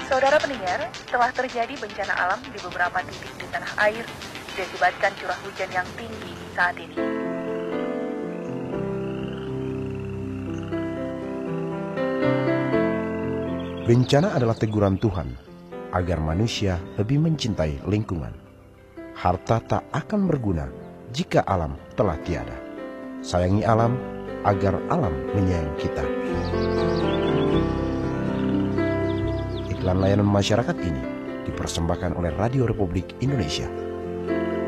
Saudara pendengar, telah terjadi bencana alam di beberapa titik di tanah air diakibatkan curah hujan yang tinggi saat ini. Bencana adalah teguran Tuhan agar manusia lebih mencintai lingkungan. Harta tak akan berguna jika alam telah tiada. Sayangi alam agar alam menyayangi kita. Iklan layanan masyarakat ini dipersembahkan oleh Radio Republik Indonesia.